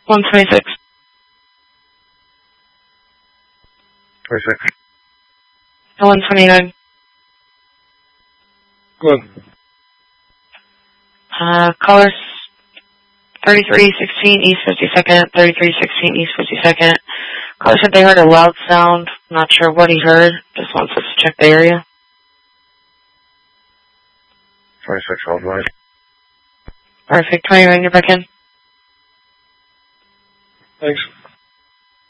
126. 26. 129. Good. Callers 3316 East 52nd, 3316 East 52nd. Caller said they heard a loud sound. Not sure what he heard. Just wants us to check the area. 26, hold right. Perfect. 29, you're back in. Thanks.